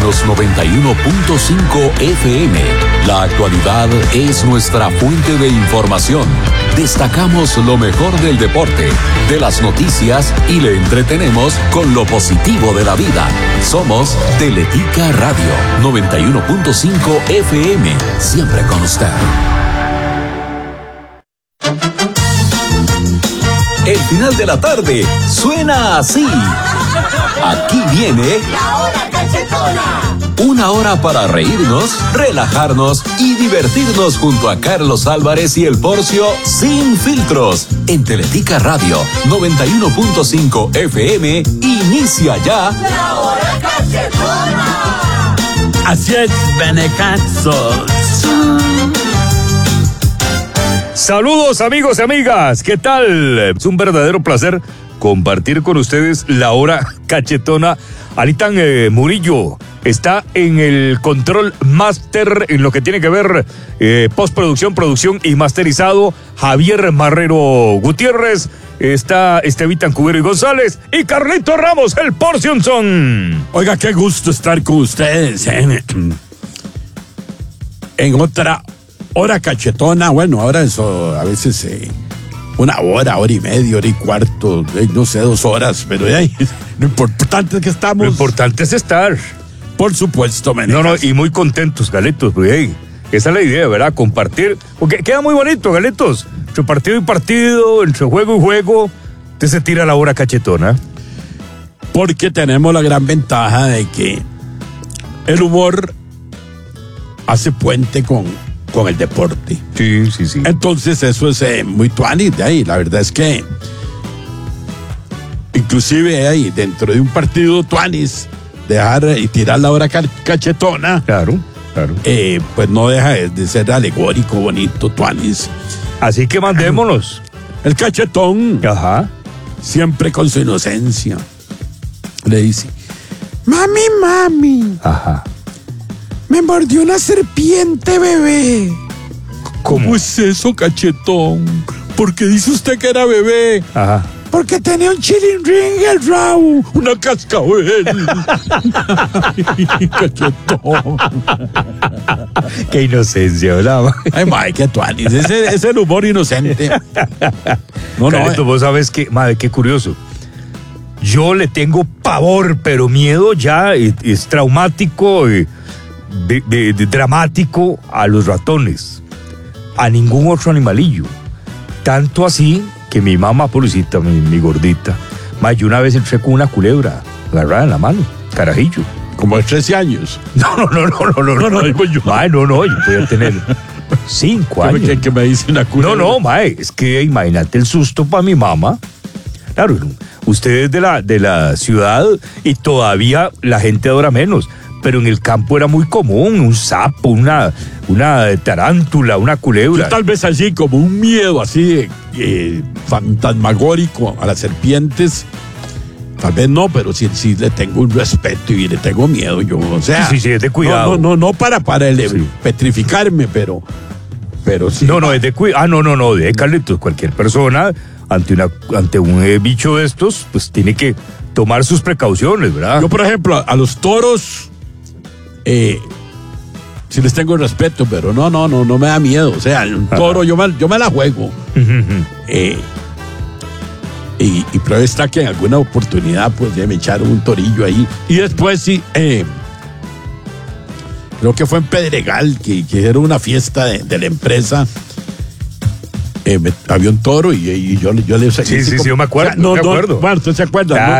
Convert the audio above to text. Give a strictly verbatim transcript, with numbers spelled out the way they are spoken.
los noventa y uno punto cinco F M. La actualidad es nuestra fuente de información. Destacamos lo mejor del deporte, de las noticias y le entretenemos con lo positivo de la vida. Somos Teletica Radio noventa y uno punto cinco F M. Siempre con usted. El final de la tarde suena así. Aquí viene La Hora Cachetona. Una hora para reírnos, relajarnos y divertirnos junto a Carlos Álvarez y el Porcio sin filtros. En Teletica Radio noventa y uno punto cinco F M inicia ya La Hora Cachetona. Así es, Benecazos. Saludos amigos y amigas, ¿qué tal? Es un verdadero placer compartir con ustedes la hora cachetona. Alitan eh, Murillo está en el control máster en lo que tiene que ver eh, postproducción, producción y masterizado. Javier Marrero Gutiérrez, está Estevitan Cubero y González y Carlito Ramos, el Porcionzón. Oiga, qué gusto estar con ustedes en, en otra hora cachetona. Bueno, ahora eso a veces eh, una hora, hora y media, hora y cuarto, eh, no sé, dos horas, pero eh, lo importante es que estamos. Lo importante es estar. Por supuesto, Menegas. No, no, y muy contentos, Galetos, porque hey, esa es la idea, ¿verdad? Compartir, porque queda muy bonito, Galetos, entre partido y partido, entre juego y juego, usted se tira la hora cachetona. Porque tenemos la gran ventaja de que el humor hace puente con, con el deporte. Sí, sí, sí. Entonces eso es eh, muy tuani de ahí. La verdad es que inclusive ahí dentro de un partido tuanis dejar y tirar la hora cachetona. Claro, claro. Eh, pues no deja de ser alegórico, bonito, tuanis. Así que mandémonos. El cachetón, Ajá. siempre con su inocencia, le dice: mami, mami, Ajá. me mordió una serpiente, bebé. ¿Cómo? ¿Cómo es eso, cachetón? ¿Por qué dice usted que era bebé? Ajá. Porque tenía un chilindrín en el rabo, una cascabel. Ay, cachetón. Qué inocencia, ¿verdad? Ay, madre, qué tuanis. Ese es el humor inocente. No, no. Carlito, eh. vos sabes que, madre, qué curioso. Yo le tengo pavor, pero miedo ya, es, es traumático, eh, de, de, de dramático a los ratones, a ningún otro animalillo. Tanto así que mi mamá, pobrecita, mi, mi gordita, ma, yo una vez entré con una culebra agarrada en la mano, carajillo. Como de trece años. No, no, no, no, no, no, no, no, digo yo. Ma, no, no, yo podía tener cinco años. ¿Qué, qué me dice una culebra? No, no, mae, es que imagínate el susto para mi mamá. Claro, usted es de la, de la ciudad y todavía la gente adora menos, pero en el campo era muy común, un sapo, una, una tarántula, una culebra. Yo tal vez así como un miedo así eh, fantasmagórico a las serpientes. Tal vez no, pero sí, sí le tengo un respeto y le tengo miedo yo, o sea. Sí, sí, sí, es de cuidado. No, no, no, no para, para el, Sí. petrificarme, pero, pero sí. No, no, es de cuidado. Ah, no, no, no, de Carlitos, cualquier persona ante, una, ante un eh, bicho de estos, pues tiene que tomar sus precauciones, ¿verdad? Yo, por ejemplo, a los toros, eh, sí les tengo respeto, pero no, no, no, no me da miedo. O sea, un toro, yo me, yo me la juego. eh, y, y prueba está que en alguna oportunidad, pues, ya me echaron un torillo ahí. Y después sí, eh, creo que fue en Pedregal, que, que era una fiesta de, de la empresa. Eh, me, había un toro y, y yo, yo le Sí, sí, sí, yo me acuerdo, No, me no, acuerdo. bueno, usted se acuerda, Claro. ¿no?